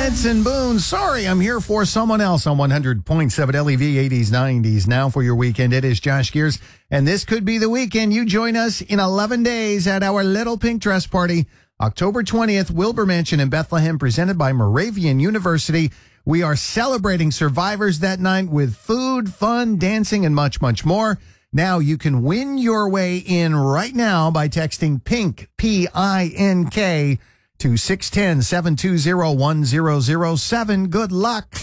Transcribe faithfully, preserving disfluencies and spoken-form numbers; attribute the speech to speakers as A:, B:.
A: Benson Boone. Sorry, I'm here for someone else on one hundred point seven L E V eighties, nineties. Now for your weekend, it is Josh Gears, and this could be the weekend you join us in eleven days at our Little Pink Dress Party, October twentieth, Wilbur Mansion in Bethlehem, presented by Moravian University. We are celebrating survivors that night with food, fun, dancing, and much, much more. Now you can win your way in right now by texting PINK, P I N K, to six one zero, seven two zero, one zero zero seven. Good luck.